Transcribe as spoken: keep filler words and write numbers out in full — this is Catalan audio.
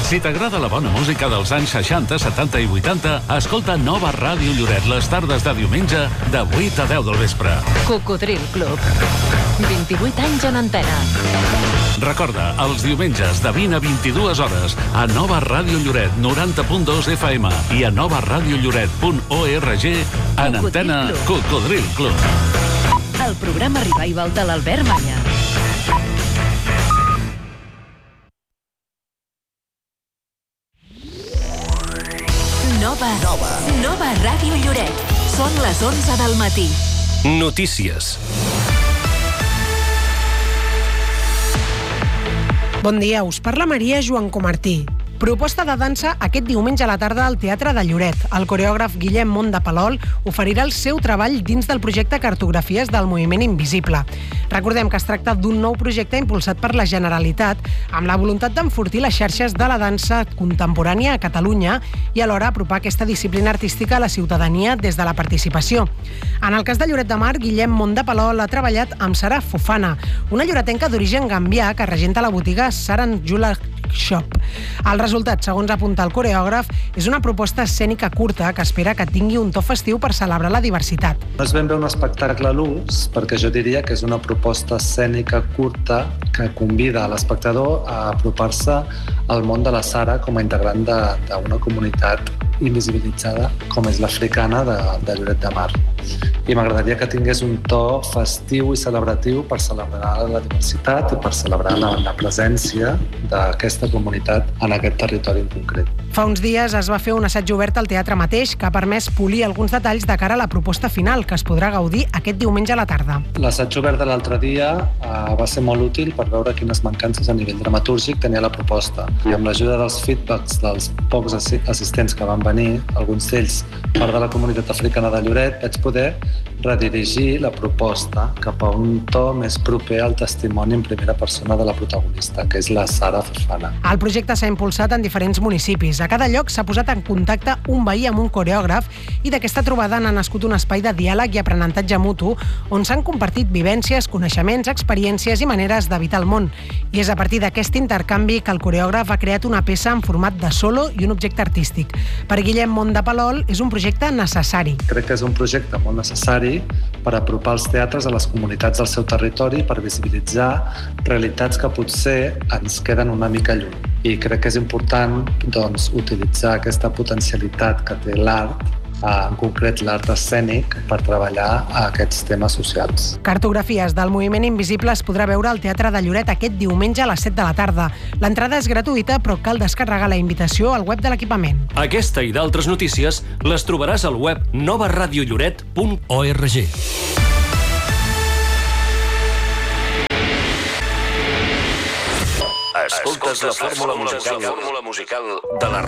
Si t'agrada la bona música dels anys seixanta, setanta i vuitanta, escolta Nova Ràdio Lloret les tardes de diumenge de vuit a deu del vespre. Cocodril Club. vint-i-vuit anys en antena. Recorda, els diumenges de vint a vint-i-dues hores a Nova Ràdio Lloret noranta punt dos F M i a nova ràdio lloret punt org en antena Cocodril Club. El programa Revival de l'Albert Malla. Nova, Nova. Nova Ràdio Lloret. Són les onze del matí. Notícies. Bon dia, us parla Maria Joan Comartí. Proposta de dansa aquest diumenge a la tarda al Teatre de Lloret. El coreògraf Guillem Mont de Palol oferirà el seu treball dins del projecte Cartografies del Moviment Invisible. Recordem que es tracta d'un nou projecte impulsat per la Generalitat amb la voluntat d'enfortir les xarxes de la dansa contemporània a Catalunya i alhora apropar aquesta disciplina artística a la ciutadania des de la participació. En el cas de Lloret de Mar, Guillem Mont de Palol ha treballat amb Sara Fofana, una lloretenca d'origen gambià que regenta la botiga Saran Jula Shop. El resultat, segons apunta el coreògraf, és una proposta escènica curta que espera que tingui un to festiu per celebrar la diversitat. No és ben bé un espectacle a l'ús, perquè jo diria que és una proposta escènica curta que convida a l'espectador a apropar-se al món de la Sara com a integrant d'una comunitat invisibilitzada com és l'africana de, de Lloret de Mar. I m'agradaria que tingués un to festiu i celebratiu per celebrar la diversitat i per celebrar la, la presència d'aquesta comunitat en aquest territori en concret. Fa uns dies es va fer un assaig obert al teatre mateix que ha permès polir alguns detalls de cara a la proposta final que es podrà gaudir aquest diumenge a la tarda. L'assaig obert de l'altre dia eh, va ser molt útil per veure quines mancances a nivell dramatúrgic tenia la proposta. I amb l'ajuda dels feedbacks dels pocs assistents que van venir, alguns d'ells part de la comunitat africana de Lloret, vaig poder redirigir la proposta cap a un to més proper al testimoni en primera persona de la protagonista, que és la Sara Fofana. El projecte s'ha impulsat en diferents municipis. A cada lloc s'ha posat en contacte un veí amb un coreògraf i d'aquesta trobada n'ha nascut un espai de diàleg i aprenentatge mutu on s'han compartit vivències, coneixements, experiències i maneres d'habitar el món. I és a partir d'aquest intercanvi que el coreògraf ha creat una peça en format de solo i un objecte artístic. Per Guillem Mont de Palol és un projecte necessari. Crec que és un projecte molt necessari per apropar els teatres a les comunitats del seu territori, per visibilitzar realitats que potser ens queden una mica lluny. I crec que és important doncs, utilitzar aquesta potencialitat que té l'art, en concret l'art escènic, per treballar a aquests temes socials. Cartografies del Moviment Invisible es podrà veure al Teatre de Lloret aquest diumenge a les set de la tarda. L'entrada és gratuïta, però cal descarregar la invitació al web de l'equipament. Aquesta i d'altres notícies les trobaràs al web nova ràdio lloret punt org. Escoltes la fórmula musical de la